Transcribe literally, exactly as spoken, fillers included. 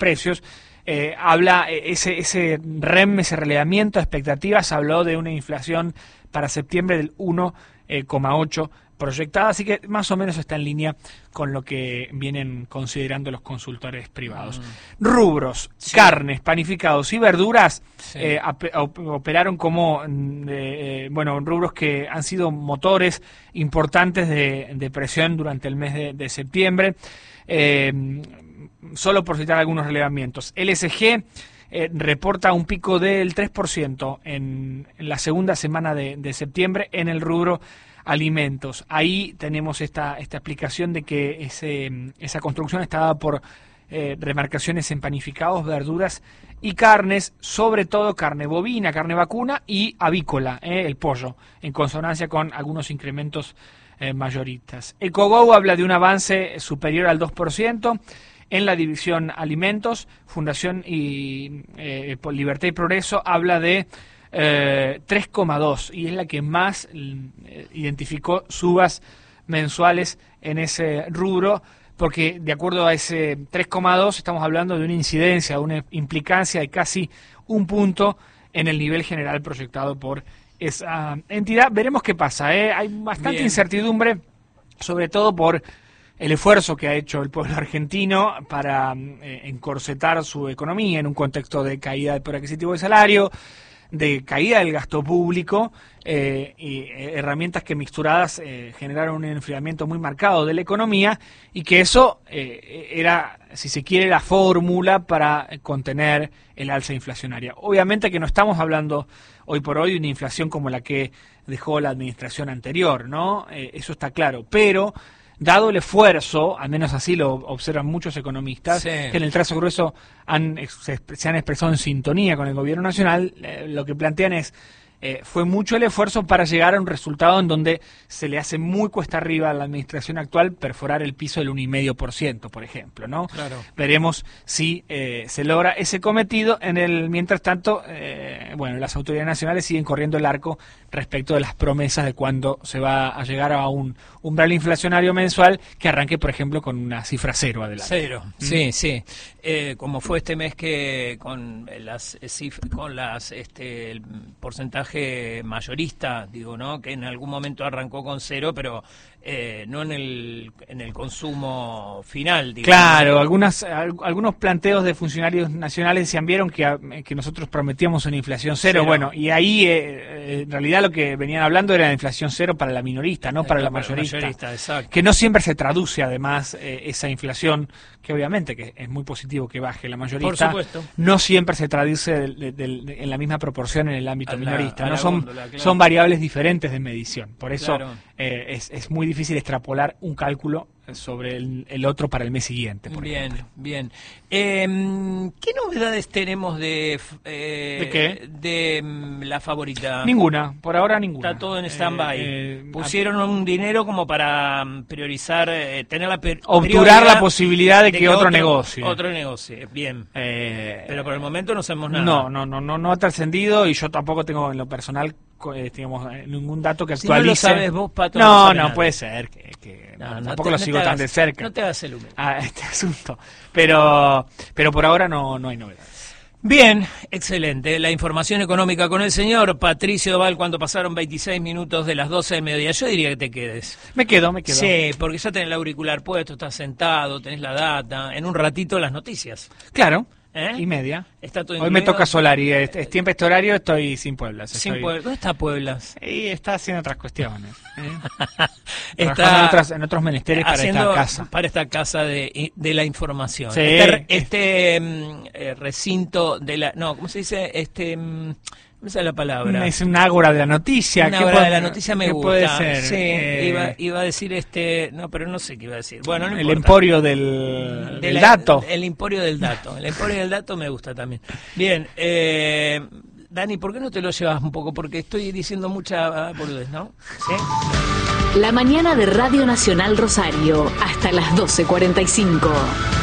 precios, eh, habla ese, ese R E M, ese relevamiento de expectativas, habló de una inflación para septiembre del uno coma ocho por ciento proyectada, así que más o menos está en línea con lo que vienen considerando los consultores privados. Mm. Rubros, sí. Carnes, panificados y verduras sí. eh, operaron como eh, bueno, rubros que han sido motores importantes de, de presión durante el mes de, de septiembre. Eh, solo por citar algunos relevamientos. L S G eh, reporta un pico del tres por ciento en, en la segunda semana de, de septiembre en el rubro alimentos. Ahí tenemos esta, esta explicación de que ese, esa construcción está dada por eh, remarcaciones en panificados, verduras y carnes, sobre todo carne bovina, carne vacuna y avícola, eh, el pollo, en consonancia con algunos incrementos eh, mayoristas. Ecogo habla de un avance superior al dos por ciento en la división alimentos. Fundación y eh, Libertad y Progreso habla de Eh, tres coma dos y es la que más eh, identificó subas mensuales en ese rubro, porque de acuerdo a ese tres coma dos estamos hablando de una incidencia, de una implicancia de casi un punto en el nivel general proyectado por esa entidad. Veremos qué pasa, ¿eh? Hay bastante Bien. incertidumbre, sobre todo por el esfuerzo que ha hecho el pueblo argentino para eh, encorsetar su economía en un contexto de caída del poder adquisitivo del salario, de caída del gasto público eh, y eh, herramientas que mixturadas eh, generaron un enfriamiento muy marcado de la economía, y que eso eh, era, si se quiere, la fórmula para contener el alza inflacionaria. Obviamente que no estamos hablando hoy por hoy de una inflación como la que dejó la administración anterior, ¿no? Eh, eso está claro, pero dado el esfuerzo, al menos así lo observan muchos economistas, sí. que en el trazo grueso han, se, se han expresado en sintonía con el gobierno nacional, eh, lo que plantean es, eh, fue mucho el esfuerzo para llegar a un resultado en donde se le hace muy cuesta arriba a la administración actual perforar el piso del uno coma cinco por ciento, por ejemplo, ¿no? Claro. Veremos si eh, se logra ese cometido. En el mientras tanto, eh, bueno, las autoridades nacionales siguen corriendo el arco respecto de las promesas de cuándo se va a llegar a un umbral inflacionario mensual que arranque, por ejemplo, con una cifra cero adelante. Cero, ¿Mm? sí, sí. Eh, como fue este mes que con las cifras, con las este el porcentaje mayorista, digo, ¿no? Que en algún momento arrancó con cero, pero eh, no en el en el consumo final, digamos. Claro, algunas algunos planteos de funcionarios nacionales se vieron que que nosotros prometíamos una inflación cero, cero. Bueno, y ahí eh, en realidad lo que venían hablando era la inflación cero para la minorista, no para la mayorista, mayorista exacto. Que no siempre se traduce además eh, esa inflación, que obviamente que es muy positivo que baje la mayorista, por supuesto, no siempre se traduce de, de, de, de, en la misma proporción en el ámbito la, minorista, no son góndola, claro. son variables diferentes de medición, por eso claro. eh, es, es muy difícil extrapolar un cálculo sobre el, el otro para el mes siguiente, por bien, ejemplo. Bien, eh, ¿qué novedades tenemos de eh, ¿De qué? De um, La Favorita? Ninguna, por ahora ninguna. Está todo en stand-by. Eh, eh, Pusieron a... un dinero como para priorizar, eh, tener la per obturar la posibilidad de, de que, que otro, otro negocie. Otro negocie, bien. Eh, Pero por el momento no sabemos nada. No, no, no, no, no ha trascendido, y yo tampoco tengo en lo personal eh, digamos, ningún dato que actualice. Si no lo sabes vos, Pato, no, no, no nada. puede ser que, que no, no, no tampoco te, lo no sigo tan hagas, de cerca. No te hagas el humilde a este asunto, pero pero por ahora no no hay novedades. Bien, excelente. La información económica con el señor Patricio Doval cuando pasaron veintiséis minutos de las doce del mediodía. Yo diría que te quedes. Me quedo, me quedo. Sí, porque ya tenés el auricular puesto, estás sentado, tenés la data. En un ratito las noticias. Claro. ¿Eh? Y media. Está todo Hoy me toca Solari, es, es tiempo este horario, estoy sin Pueblas. Sin estoy... Pueblas. ¿Dónde está Pueblas? Y está haciendo otras cuestiones. ¿eh? está en, otras, en otros menesteres para esta casa. Para esta casa de, de la información. Sí. Este, este um, eh, recinto de la... No, ¿cómo se dice? Este... Um, esa es la palabra. Es un ágora de la noticia. Un ágora de la noticia me ¿qué gusta. puede ser? Sí, eh... iba, iba a decir este... No, pero no sé qué iba a decir. Bueno, no El importa. emporio del, de del la, dato. El emporio del dato. El emporio del dato me gusta también. Bien, eh, Dani, ¿por qué no te lo llevas un poco? Porque estoy diciendo mucha boludez, ¿no? ¿Sí? La mañana de Radio Nacional Rosario, hasta las doce cuarenta y cinco.